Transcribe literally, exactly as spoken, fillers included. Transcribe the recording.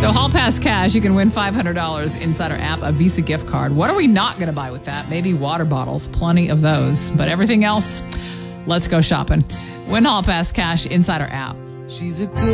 So Hall Pass Cash, you can win five hundred dollars inside our app, a Visa gift card. What are we not going to buy with that? Maybe water bottles, plenty of those. But everything else, let's go shopping. Win Hall Pass Cash inside our app. She's a good